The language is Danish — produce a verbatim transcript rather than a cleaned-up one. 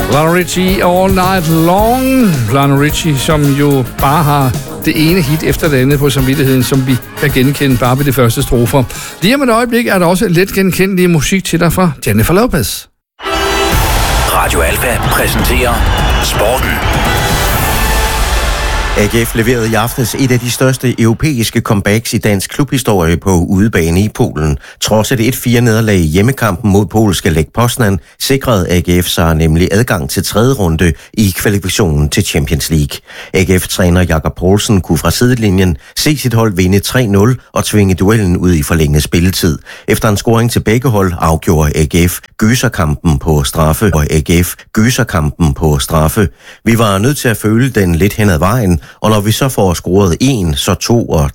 Lionel Richie All Night Long. Lionel Richie, som jo bare har det ene hit efter det andet på samvittigheden, som vi kan genkende bare ved de første strofer. Lige om et øjeblik er der også let genkendelig musik til dig fra Jennifer Lopez. Radio Alfa præsenterer Sporten. A G F leverede i aftes et af de største europæiske comebacks i dansk klubhistorie på udebane i Polen. Trods et et fire nederlag i hjemmekampen mod polske Lech Poznan, sikrede A G F sig nemlig adgang til tredje runde i kvalifikationen til Champions League. A G F-træner Jakob Poulsen kunne fra sidelinjen se sit hold vinde tre nul og tvinge duellen ud i forlænget spilletid. Efter en scoring til begge hold afgjorde A G F gyserkampen på straffe, og A G F gyserkampen på straffe. Vi var nødt til at føle den lidt hen ad vejen, og når vi så får scoret en, så to og